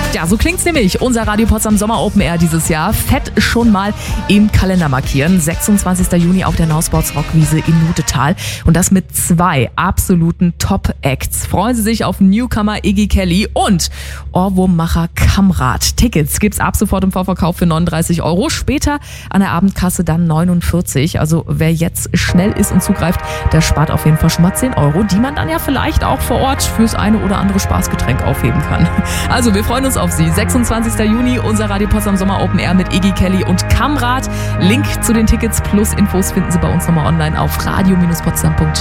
Ja, so klingt's nämlich. Unser Radio Potsdam Sommer Open Air dieses Jahr. Fett schon mal im Kalender markieren. 26. Juni auf der Nausports Rockwiese in Nutetal. Und das mit 2 absoluten Top-Acts. Freuen Sie sich auf Newcomer Iggy Kelly und Ohrwurmmacher Kamrat. Tickets gibt's ab sofort im Vorverkauf für 39 €. Später an der Abendkasse dann 49. Also wer jetzt schnell ist und zugreift, der spart auf jeden Fall schon mal 10 €, die man dann ja vielleicht auch vor Ort fürs eine oder andere Spaßgetränk aufheben kann. Also wir freuen uns auf Sie. 26. Juni, unser Radio Potsdam Sommer Open Air mit Iggy Kelly und Kamrat. Link zu den Tickets plus Infos finden Sie bei uns nochmal online auf radio-potsdam.de.